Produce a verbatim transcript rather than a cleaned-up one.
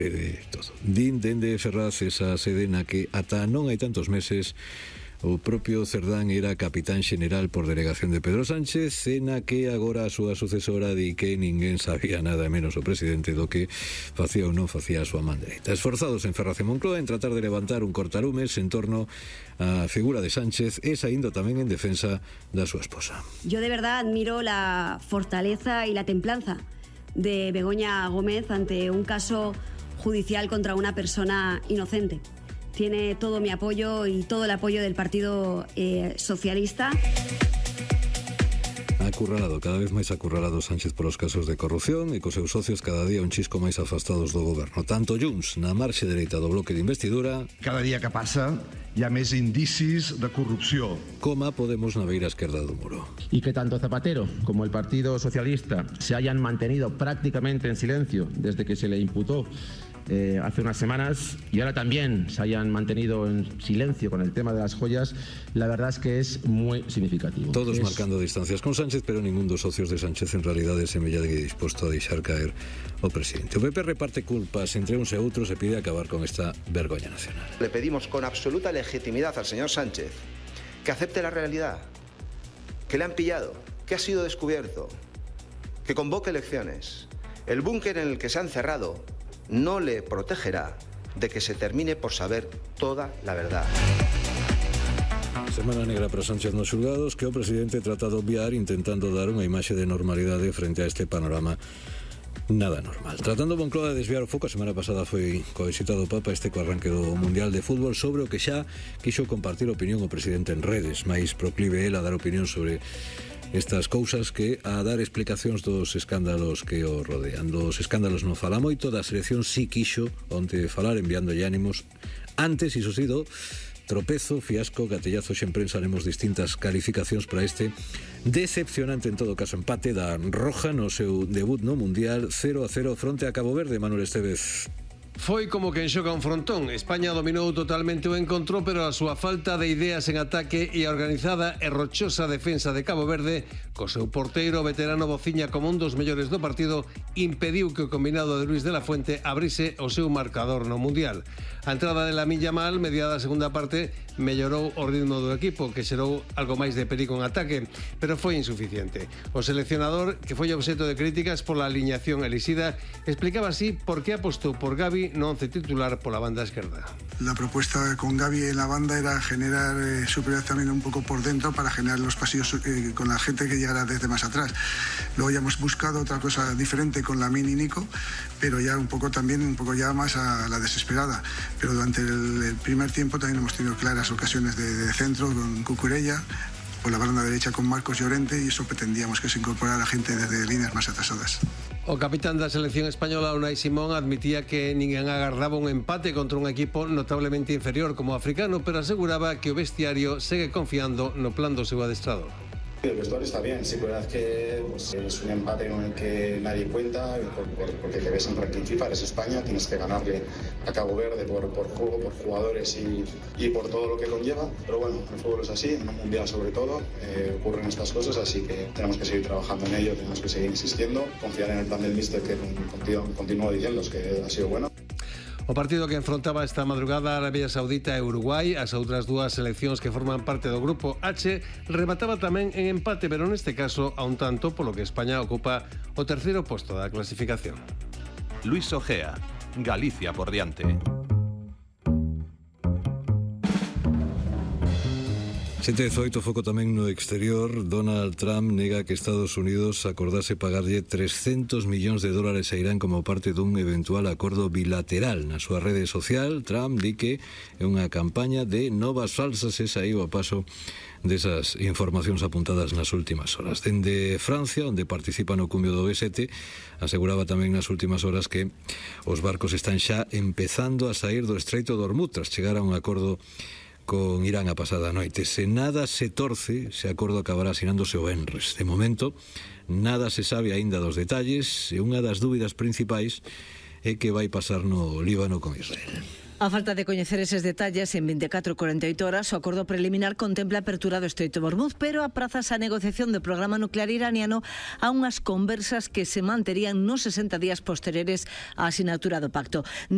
de todo. Din dende Ferraz esa sede na que ata non hai tantos meses o propio Cerdán era capitán xeneral por delegación de Pedro Sánchez, e na que agora a súa sucesora di que ninguén sabía nada menos o presidente do que facía ou non facía a súa man dereita. Esforzados en Ferraz e Moncloa en tratar de levantar un cortalumes en torno á figura de Sánchez e saindo tamén en defensa da súa esposa. Yo de verdad admiro la fortaleza y la templanza de Begoña Gómez ante un caso judicial contra una persona inocente. Tiene todo mi apoyo y todo el apoyo del Partido eh, Socialista. Acurralado, cada vez máis acurralado Sánchez polos casos de corrupción e cos seus socios cada día un chisco máis afastados do goberno. Tanto Junts na marxe dereita do bloque de investidura, cada día que pasa hi ha més indicis de corrupció, coma Podemos na beira esquerda do muro. Y que tanto Zapatero como el Partido Socialista se hayan mantenido prácticamente en silencio desde que se le imputó Eh, hace unas semanas, y ahora también se hayan mantenido en silencio con el tema de las joyas, la verdad es que es muy significativo. Todos es... marcando distancias con Sánchez, pero ningún dos socios de Sánchez en realidade se mella de disposto a deixar caer o presidente. O P P reparte culpas entre uns e outros e pide acabar con esta vergoña nacional. Le pedimos con absoluta legitimidad al señor Sánchez que acepte la realidad, que le han pillado, que ha sido descubierto, que convoque elecciones. El búnker en el que se ha encerrado no le protegerá de que se termine por saber toda la verdad. Semana negra para Sánchez nos xulgados, que o presidente trata de obviar intentando dar unha imaxe de normalidade frente a este panorama nada normal. Tratando Moncloa de desviar o foco, a semana pasada foi coa visita do Papa este co arranque do Mundial de Fútbol sobre o que xa quixo compartir opinión o presidente en redes, máis proclive el a dar opinión sobre estas cousas que a dar explicacións dos escándalos que o rodean. Dos escándalos non fala moito, da selección si quixo onte falar enviándolle ánimos. Antes, iso sí, do tropezo, fiasco, gatellazo en prensa, haremos distintas calificacións para este decepcionante, en todo caso, empate da Roja no seu debut no Mundial, cero a cero fronte a Cabo Verde. Manuel Estevez. Foi como quen xoga un frontón. España dominou totalmente o encontro, pero a súa falta de ideas en ataque e a organizada e rochosa defensa de Cabo Verde, co seu porteiro veterano Bociña como un dos mellores do partido, impediu que o combinado de Luis de la Fuente abrise o seu marcador no Mundial. A entrada de Lamine Yamal, mediada a segunda parte, mellorou o ritmo do equipo, que xerou algo máis de perigo en ataque, pero foi insuficiente. O seleccionador, que foi obxecto de críticas pola aliñación elixida, explicaba así por que apostou por Gavi no once titular pola banda esquerda. La propuesta con Gavi en la banda era generar eh, superioridad también un poco por dentro para generar los pasillos eh, con la gente que llegara desde más atrás. Luego ya hemos buscado otra cosa diferente con Lamine y Nico, pero ya un poco también, un poco ya más a la desesperada. Pero durante el, el primer tiempo también hemos tenido claras ocasiones de, de centro con Cucurella, por la banda derecha con Marcos Llorente, y eso pretendíamos que se incorporara gente desde líneas más atrasadas. O capitán da selección española, Unai Simón, admitía que ninguén agardaba un empate contra un equipo notablemente inferior como o africano, pero aseguraba que o vestiario segue confiando no plan do seu adestrador. El vestuario está bien, sí, verdad que pues, es un empate con el que nadie cuenta, por, por, porque te ves en ranking FIFA, eres España, tienes que ganarle a Cabo Verde por, por juego, por jugadores y, y por todo lo que conlleva, pero bueno, el fútbol es así, en un mundial sobre todo, eh, ocurren estas cosas, así que tenemos que seguir trabajando en ello, tenemos que seguir insistiendo, confiar en el plan del míster que continúa diciendo que ha sido bueno. O partido que enfrontaba esta madrugada Arabia Saudita e Uruguai, as outras dúas seleccións que forman parte do grupo H, remataba tamén en empate, pero neste caso a un tanto, polo que España ocupa o terceiro posto da clasificación. Luis Ojea, Galicia por diante. sete dezoito, foco tamén no exterior. Donald Trump nega que Estados Unidos acordase pagarlle trescentos millóns de dólares a Irán como parte dun eventual acordo bilateral. Na súa rede social, Trump di que é unha campaña de novas falsas e saiu a paso desas informacións apuntadas nas últimas horas. Dende Francia, onde participa no cumio do G sete, aseguraba tamén nas últimas horas que os barcos están xa empezando a sair do Estreito de Hormuz tras chegar a un acordo con Irán a pasada noite. Se nada se torce, ese acordo acabará asinándose o venres. De momento, nada se sabe aínda dos detalles e unha das dúbidas principais é que vai pasar no Líbano con Israel. A falta de coñecer eses detalles, en veinticuatro a cuarenta e oito horas o acordo preliminar contempla a apertura do Estreito de Hormuz, pero aprazase a negociación do programa nuclear iraniano a unhas conversas que se manterían nos sesenta días posteriores á asinatura do pacto.